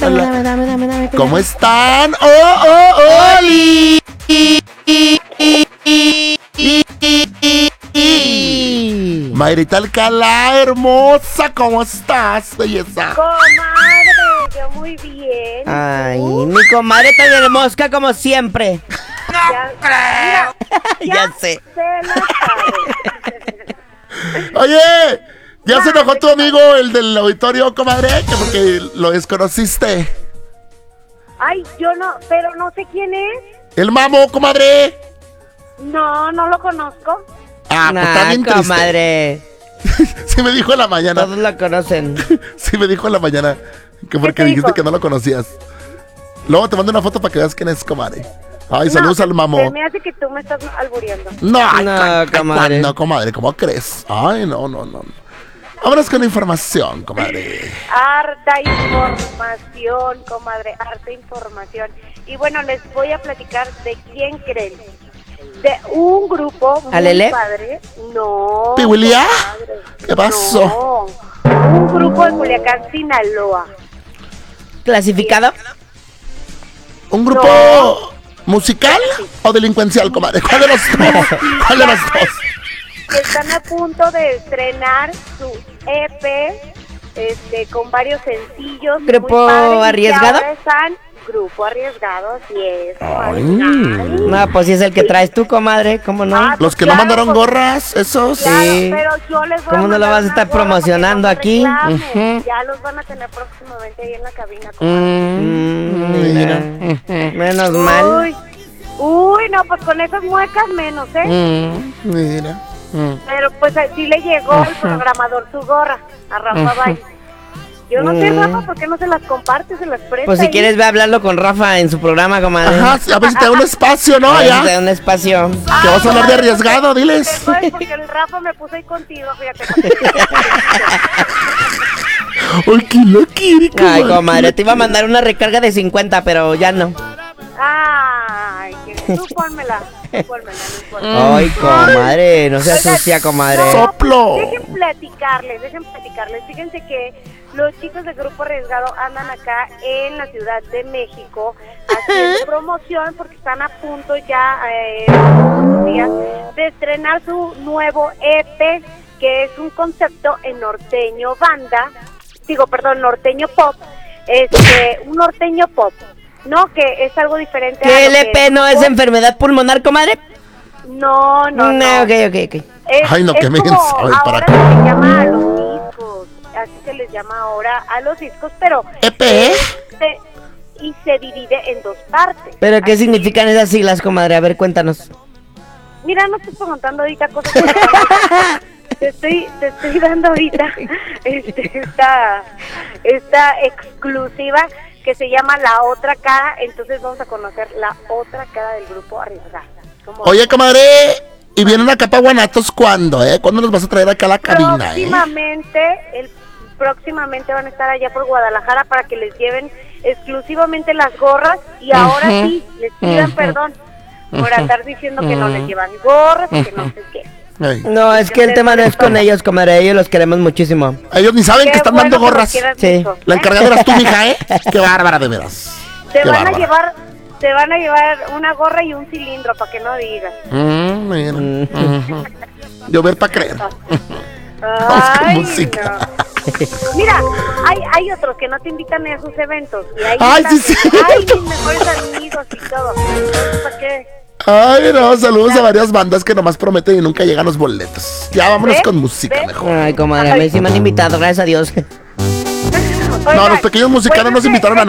Dame. ¿Cómo están? ¡Oh, Oli! Mayrita Alcalá, hermosa, ¿cómo estás, belleza? Comadre, yo muy bien. Ay, mi comadre tan hermosa como siempre. Ya sé. Se la sabe. Oye, ¿ya se enojó tu amigo, el del auditorio, comadre? Que porque lo desconociste. Ay, yo no, pero no sé quién es. El mamo, comadre. No lo conozco. Ah, pues está bien triste. comadre. Sí me dijo en la mañana. Todos la conocen. Sí me dijo en la mañana que porque te dijiste dijo? que no lo conocías. Luego te mando una foto para que veas quién es, comadre. Ay, No, saludos al mamo. Se me hace que tú me estás albureando. No, comadre. No, comadre, ¿cómo crees? Ay, no. Vámonos con información, comadre. Harta información, comadre, harta información. Y bueno, les voy a platicar de quién creen. De un grupo muy ¿Alele? padre. No. ¿Pihuilia? comadre. ¿Qué pasó? No. Un grupo de Culiacán, Sinaloa. ¿Clasificado? ¿Un grupo No. musical o delincuencial, comadre? ¿Cuál de los dos? ¿Cuál de los dos? Están a punto de estrenar su EP con varios sencillos. ¿Grupo muy padres, y Arriesgado? ahora están Grupo Arriesgado, así es. Ay. No, pues si es el que traes tú, comadre, ¿cómo no? Ah, Los que claro, no mandaron pues, gorras, esos. Claro, Sí. pero yo les voy ¿Cómo no lo mandar vas a una estar gorra para que promocionando no aquí? reclamen. Ujú. Ya los van a tener próximamente ahí en la cabina. comadre. Mira. Menos mal. Uy, no, pues con esas muecas menos, ¿eh? Mira. Pero pues sí le llegó al programador su gorra a Rafa Valle. Yo no sé, Rafa, ¿por qué no se las comparte? Se las presta. Pues si ahí. quieres ve a hablarlo con Rafa en su programa, comadre. Ajá, a ver si te da un espacio, ¿no? A ver si Allá. te da un espacio. Que vas a hablar de arriesgado, diles. Porque el Rafa me puso ahí contigo, fíjate. Ay, ¿quién lo quiere, Ay, comadre, te iba a mandar una recarga de 50, pero ya no. Ay, que tú pónmela, no importa. Ay, comadre, no seas Oigan, sucia, comadre. no, Soplo. Dejen platicarles. Fíjense que los chicos de Grupo Arriesgado andan acá en la Ciudad de México haciendo promoción porque están a punto ya unos días de estrenar su nuevo EP, que es un concepto en norteño norteño pop, un norteño pop, ¿no? Que es algo diferente. ¿Que a el lo EP que no es enfermedad pulmonar, comadre? No. Ok. Ay, no, qué como mensa, ay, ¿para ahora qué? se les llama a los discos, así se les llama ahora a los discos, pero ¿EP? y se divide en dos partes. ¿Pero qué Así. significan esas siglas, comadre? A ver, cuéntanos. Mira, no estoy preguntando ahorita cosas. Te estoy dando ahorita esta exclusiva que se llama La Otra Cara. Entonces vamos a conocer la otra cara del Grupo Arriesgado. Oye, comadre, ¿y vienen acá para Guanatos cuándo, ¿Cuándo nos vas a traer acá a la cabina, Próximamente van a estar allá por Guadalajara para que les lleven exclusivamente las gorras y ahora sí les pidan perdón por andar diciendo que no les llevan gorras y que no sé qué. Ay. No, es que el tema no es con ellos, comadre. Ellos los queremos muchísimo. Ellos ni saben Qué que están bueno dando que los gorras. quieras Sí. mucho. La encargada eras tú, mija, Qué bárbara, de veras. Te Qué van bárbara. a llevar una gorra y un cilindro para que no digas. Mira. Llover para creer. Vamos con Ay, música. no. Mira, hay otros que no te invitan a sus eventos. Y ahí Ay, están, sí, ay, mis mejores amigos y todo. Entonces, ¿para qué? Ay, no, saludos a varias bandas que nomás prometen y nunca llegan los boletos. Ya vámonos ¿Ves? con música ¿Ves? mejor. Ay, comadre, a mí sí me han invitado, gracias a Dios. No, los pequeños musicanos pues, nos invitaron a